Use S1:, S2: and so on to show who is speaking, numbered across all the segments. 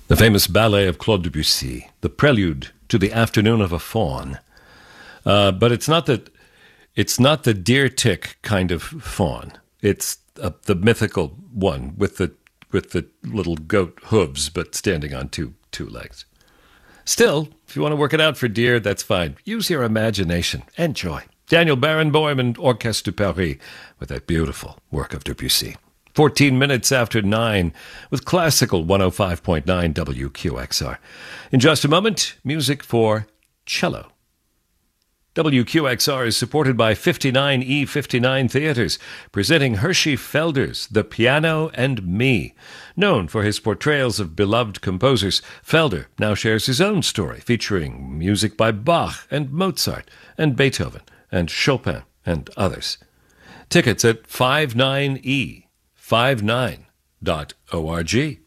S1: The famous ballet of Claude Debussy, the prelude to the Afternoon of a Faun. But it's not the deer tick kind of faun. It's the mythical one with the little goat hooves, but standing on two legs. Still, if you want to work it out for deer, that's fine. Use your imagination. Enjoy. Daniel Barenboim and Orchestre de Paris with that beautiful work of Debussy. 14 minutes after 9 with classical 105.9 WQXR. In just a moment, music for cello. WQXR is supported by 59E59 Theaters, presenting Hershey Felder's The Piano and Me. Known for his portrayals of beloved composers, Felder now shares his own story, featuring music by Bach and Mozart and Beethoven and Chopin and others. Tickets at 59E59.org.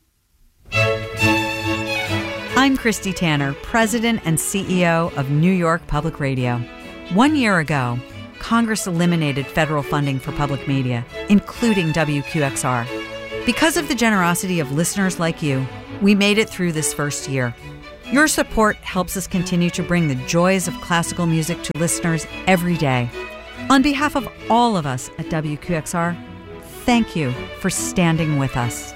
S2: I'm Christy Tanner, President and CEO of New York Public Radio. 1 year ago, Congress eliminated federal funding for public media, including WQXR. Because of the generosity of listeners like you, we made it through this first year. Your support helps us continue to bring the joys of classical music to listeners every day. On behalf of all of us at WQXR, thank you for standing with us.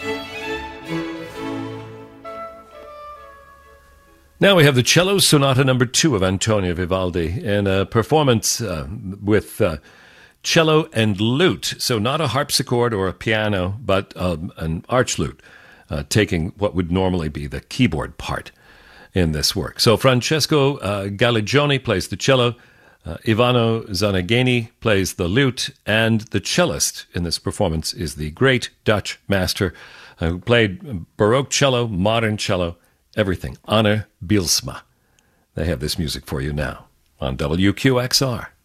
S1: Now we have the Cello Sonata No. 2 of Antonio Vivaldi in a performance with cello and lute. So not a harpsichord or a piano, but an archlute, taking what would normally be the keyboard part in this work. So Francesco Galligioni plays the cello, Ivano Zanagheni plays the lute, and the cellist in this performance is the great Dutch master who played Baroque cello, modern cello, everything. Anne Bielsma. They have this music for you now on WQXR.